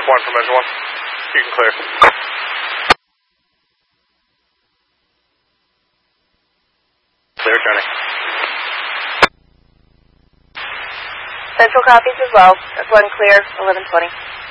Mark 1 from Measure 1. You can clear. Clear turning. Central copies as well. That's 1 clear, 11:20.